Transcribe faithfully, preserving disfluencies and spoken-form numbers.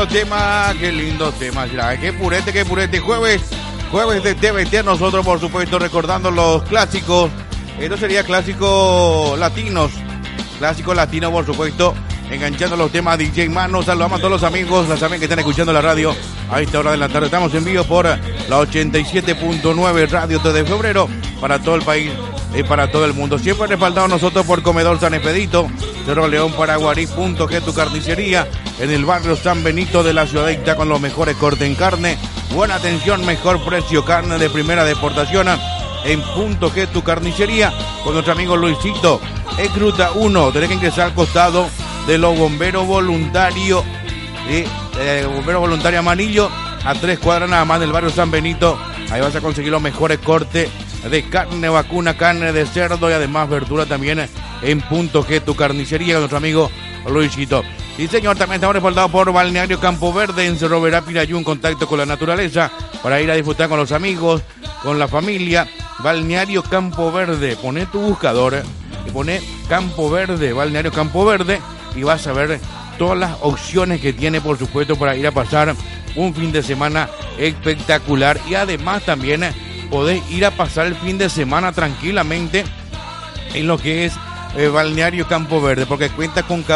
Tema, qué lindo tema, qué purete, qué purete. Jueves, jueves de T V T, nosotros por supuesto recordando los clásicos. Esto sería clásicos latinos, clásicos latinos por supuesto, enganchando los temas D J Mano. Saludamos a todos los amigos, las amigas que están escuchando la radio a esta hora de la tarde. Estamos en vivo por la ochenta y siete punto nueve Radio de Febrero para todo el país y para todo el mundo. Siempre respaldado nosotros por Comedor San Expedito, Cerro León, Paraguarí, Punto G, tu carnicería en el barrio San Benito de la ciudad de Itá, con los mejores cortes en carne, buena atención, mejor precio, carne de primera deportación en Punto G, tu carnicería, con nuestro amigo Luisito. En Ruta uno, tenés que ingresar al costado de los bomberos voluntarios, eh, eh, bomberos voluntarios Amarillo, a tres cuadras nada más del barrio San Benito. Ahí vas a conseguir los mejores cortes de carne vacuna, carne de cerdo y además verdura también en Punto G, tu carnicería, con nuestro amigo Luisito. Y señor, también estamos respaldados por Balneario Campo Verde en Cerro Verá, Pirayú, en contacto con la naturaleza para ir a disfrutar con los amigos, con la familia. Balneario Campo Verde, poné tu buscador y poné Campo Verde, Balneario Campo Verde, y vas a ver todas las opciones que tiene, por supuesto, para ir a pasar un fin de semana espectacular. Y además también podés ir a pasar el fin de semana tranquilamente en lo que es eh, Balneario Campo Verde, porque cuenta con